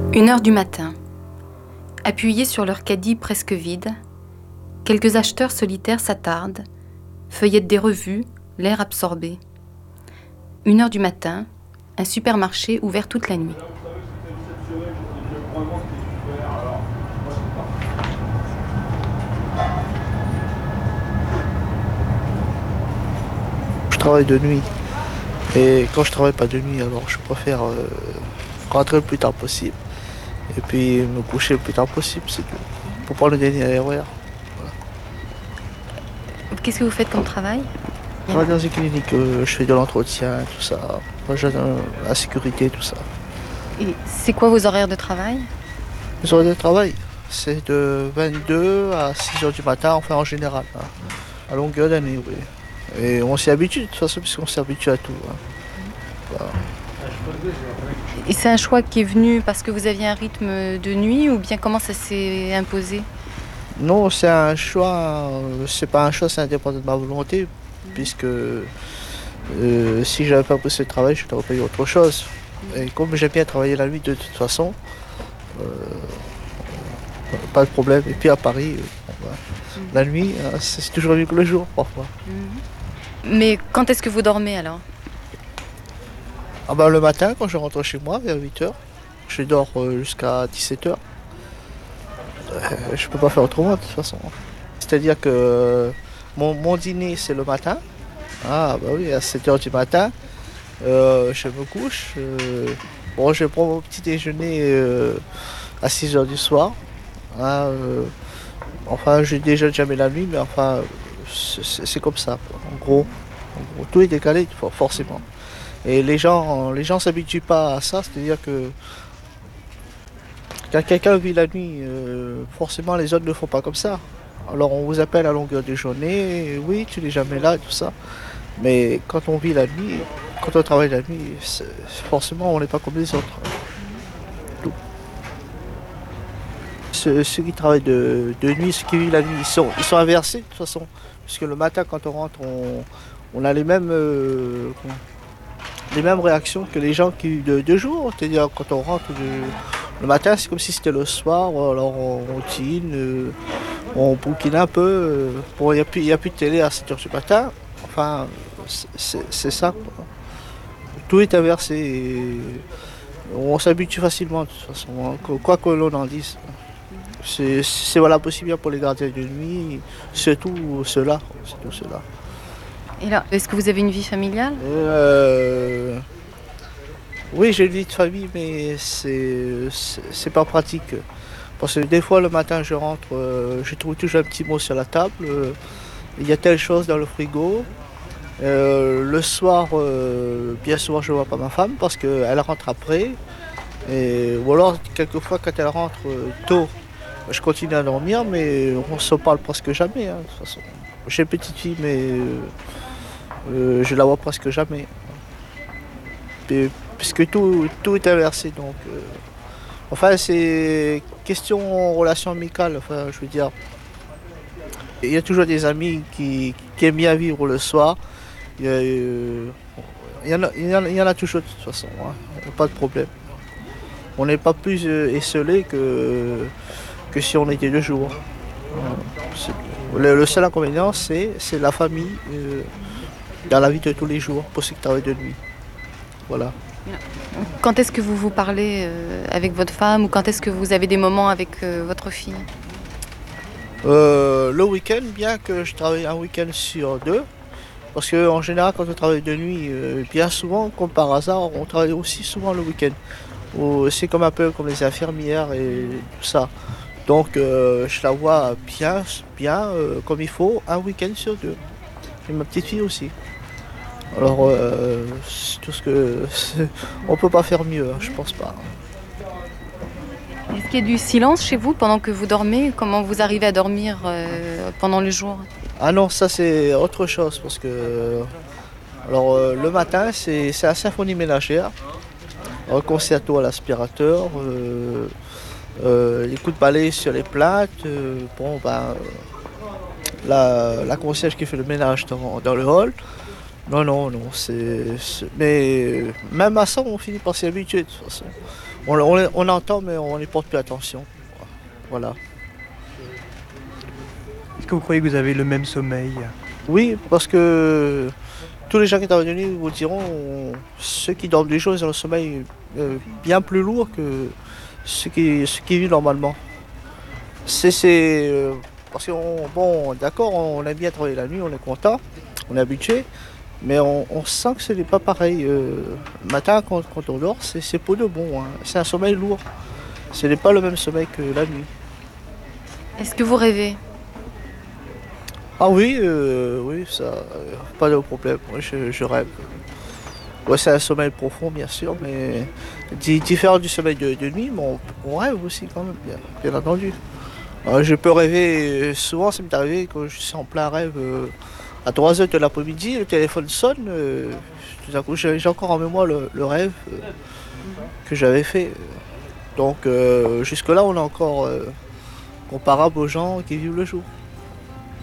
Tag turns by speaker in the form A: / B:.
A: 1h du matin. Appuyés sur leur caddie presque vide, quelques acheteurs solitaires s'attardent, feuillettent des revues, l'air absorbé. 1h du matin, un supermarché ouvert toute la nuit.
B: Je travaille de nuit. Et quand je travaille pas de nuit, alors je préfère rentrer le plus tard possible. Et puis me coucher le plus tard possible, c'est tout. Pour prendre le dernier horaire. Voilà.
A: Qu'est-ce que vous faites comme travail?
B: Je travaille dans une clinique, je fais de l'entretien, tout ça. Moi, j'ai la sécurité, tout ça.
A: Et c'est quoi vos horaires de travail?
B: Les horaires de travail, c'est de 22 à 6h du matin, enfin en général. Hein, à longueur d'année, oui. Et on s'y habitue de toute façon, puisqu'on s'habitue à tout. Hein. Voilà.
A: Et c'est un choix qui est venu parce que vous aviez un rythme de nuit ou bien comment ça s'est imposé?
B: Non, c'est un choix, c'est pas un choix, c'est indépendant de ma volonté, puisque si j'avais pas pris ce travail, je n'aurais pas eu autre chose. Et comme j'aime bien travailler la nuit de toute façon, pas de problème. Et puis à Paris, la nuit, c'est toujours mieux que le jour parfois.
A: Mais quand est-ce que vous dormez alors?
B: Ah bah, le matin, quand je rentre chez moi, vers 8h, je dors jusqu'à 17h. Je peux pas faire autrement de toute façon. C'est-à-dire que mon dîner, c'est le matin. Ah bah oui, à 7h du matin, je me couche. Bon, je prends mon petit déjeuner à 6h du soir. Hein, enfin, je déjeune jamais la nuit, mais enfin, c'est comme ça. Quoi. En gros, tout est décalé forcément. Et les gens s'habituent pas à ça, c'est-à-dire que quand quelqu'un vit la nuit, forcément les autres ne font pas comme ça. Alors on vous appelle à longueur de journée, oui, tu n'es jamais là, tout ça. Mais quand on vit la nuit, quand on travaille la nuit, forcément on n'est pas comme les autres. Tout. Ceux qui travaillent de nuit, ceux qui vivent la nuit, ils sont inversés de toute façon. Puisque le matin quand on rentre, on a les mêmes réactions que les gens qui vivent de jour. C'est-à-dire quand on rentre le matin, c'est comme si c'était le soir, alors on dîne, on bouquine un peu. Bon, il n'y a plus de télé à 7h du matin. Enfin, c'est ça. Quoi. Tout est inversé. Et on s'habitue facilement de toute façon, hein, quoi que l'on en dise. C'est valable aussi bien pour les gardiens de nuit, surtout ceux-là.
A: Et là, est-ce que vous avez une vie familiale?
B: Oui, j'ai une vie de famille, mais c'est pas pratique. Parce que des fois, le matin, je rentre, je trouve toujours un petit mot sur la table. Il y a telle chose dans le frigo. Le soir, bien souvent, je ne vois pas ma femme parce qu'elle rentre après. Ou alors, quelquefois, quand elle rentre tôt, je continue à dormir, mais on ne se parle presque jamais. Hein, de toute façon. J'ai une petite fille, mais je la vois presque jamais. Puisque tout est inversé. Donc, enfin, c'est question relation amicale. Enfin, je veux dire, il y a toujours des amis qui aiment bien vivre le soir. Il y en a toujours de toute façon. Hein, pas de problème. On n'est pas plus esselé que si on était de jour. Le seul inconvénient, c'est la famille dans la vie de tous les jours pour ceux qui travaillent de nuit. Voilà.
A: Quand est-ce que vous vous parlez avec votre femme ou quand est-ce que vous avez des moments avec votre fille?
B: Le week-end, bien que je travaille un week-end sur deux, parce qu'en général, quand on travaille de nuit, bien souvent, comme par hasard, on travaille aussi souvent le week-end. C'est comme un peu comme les infirmières et tout ça. Donc, je la vois bien comme il faut, un week-end sur deux. Et ma petite fille aussi. Alors, c'est tout ce que on peut pas faire mieux, hein, je pense pas.
A: Est-ce qu'il y a du silence chez vous pendant que vous dormez? Comment vous arrivez à dormir pendant le jour?
B: Ah non, ça c'est autre chose parce que alors le matin c'est la symphonie ménagère, un concerto à l'aspirateur, les coups de balai sur les plates, la concierge qui fait le ménage dans le hall. Non, non, non, mais même à ça, on finit par s'y habituer de toute façon. On entend, mais on n'y porte plus attention. Voilà.
C: Est-ce que vous croyez que vous avez le même sommeil?
B: Oui, parce que tous les gens qui sont venus vous diront, ceux qui dorment des jours, ils ont un sommeil bien plus lourd que ceux qui vivent normalement. Parce qu'on, bon, d'accord, on aime bien travailler la nuit, on est content, on est habitué, mais on sent que ce n'est pas pareil. Le matin, quand on dort, c'est pour de bon, hein. C'est un sommeil lourd. Ce n'est pas le même sommeil que la nuit.
A: Est-ce que vous rêvez?
B: Ah oui, oui, ça, pas de problème. Moi, je rêve. Ouais, c'est un sommeil profond, bien sûr, mais différent du sommeil de nuit, mais on rêve aussi quand même, bien entendu. Je peux rêver, souvent ça m'est arrivé quand je suis en plein rêve à 3 heures de l'après-midi, le téléphone sonne, tout à coup j'ai encore en mémoire le rêve que j'avais fait. Donc jusque-là on est encore comparable aux gens qui vivent le jour.